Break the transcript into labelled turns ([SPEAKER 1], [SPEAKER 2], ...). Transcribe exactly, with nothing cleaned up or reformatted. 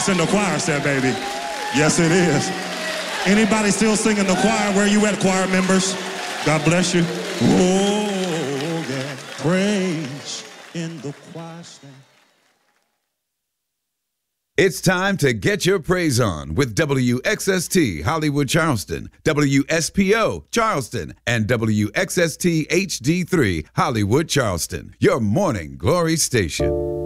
[SPEAKER 1] It's in the choir set, baby. Yes, it is. Anybody still singing the choir? Where you at, choir members? God bless you. Oh, yeah. Praise in the choir stand.
[SPEAKER 2] It's time to get your praise on with W X S T Hollywood Charleston, W S P O Charleston, and W X S T H D three Hollywood Charleston, your morning glory station.